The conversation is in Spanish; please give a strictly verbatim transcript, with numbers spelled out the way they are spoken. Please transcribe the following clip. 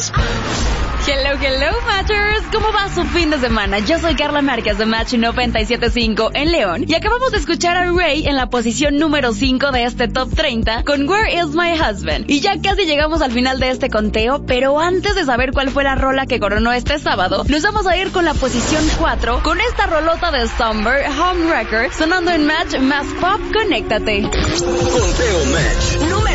Hello, hello, Matchers. ¿Cómo va su fin de semana? Yo soy Carla Márquez de Match noventa y siete punto cinco en León y acabamos de escuchar a Ray en la posición número cinco de este Top treinta con Where Is My Husband. Y ya casi llegamos al final de este conteo, pero antes de saber cuál fue la rola que coronó este sábado, nos vamos a ir con la posición cuatro con esta rolota de Summer, Home Record, sonando en Match Más Pop. Conéctate. Conteo Match. Número